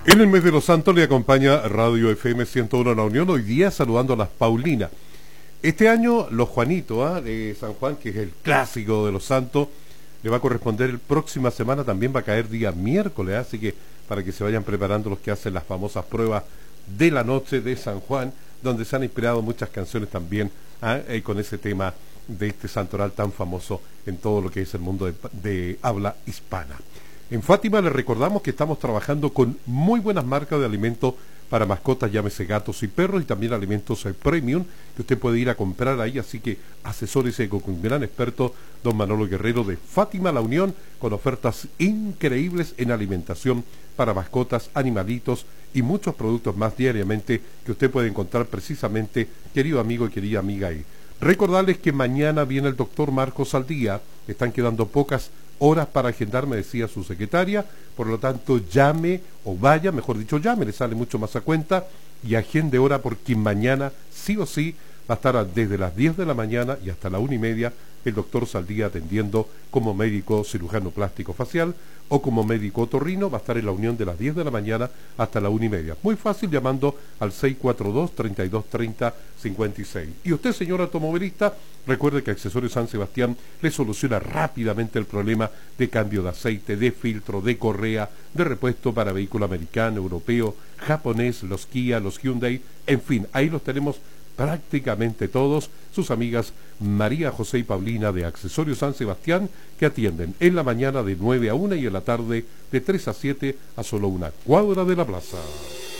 En el mes de los santos le acompaña Radio FM 101 La Unión, hoy día saludando a las Paulinas. Este año los Juanitos de San Juan, que es el clásico de los santos, le va a corresponder el próxima semana, también va a caer día miércoles, así que para que se vayan preparando los que hacen las famosas pruebas de la noche de San Juan, donde se han inspirado muchas canciones también con ese tema de este santoral tan famoso en todo lo que es el mundo de habla hispana. En Fátima les recordamos que estamos trabajando con muy buenas marcas de alimentos para mascotas, llámese gatos y perros, y también alimentos premium que usted puede ir a comprar ahí, así que asesórese con un gran experto, don Manolo Guerrero de Fátima La Unión, con ofertas increíbles en alimentación para mascotas, animalitos y muchos productos más diariamente que usted puede encontrar precisamente, querido amigo y querida amiga ahí. Recordarles que mañana viene el doctor Marcos Aldía, están quedando pocas horas para agendar, me decía su secretaria, por lo tanto llame o vaya, mejor dicho llame, le sale mucho más a cuenta, y agende hora porque mañana sí o sí va a estar desde las 10 de la mañana y hasta la 1:30 el doctor Saldía atendiendo como médico cirujano plástico facial o como médico otorrino. Va a estar en la Unión de las 10 de la mañana hasta la 1:30. Muy fácil, llamando al 642-3230-56. Y usted, señor automovilista, recuerde que Accesorios San Sebastián le soluciona rápidamente el problema de cambio de aceite, de filtro, de correa, de repuesto para vehículo americano, europeo, japonés, los Kia, los Hyundai, en fin, ahí los tenemos prácticamente todos. Sus amigas María José y Paulina de Accesorios San Sebastián, que atienden en la mañana de 9 a 1 y en la tarde de 3 a 7 a solo una cuadra de la plaza.